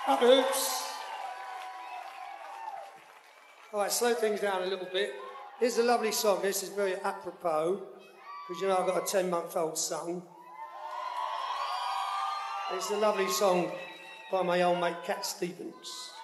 Oops. All right, slow things down a little bit. Here's a lovely song. This is very apropos, because you know I've got a 10-month-old son. It's a lovely song by my old mate Cat Stevens.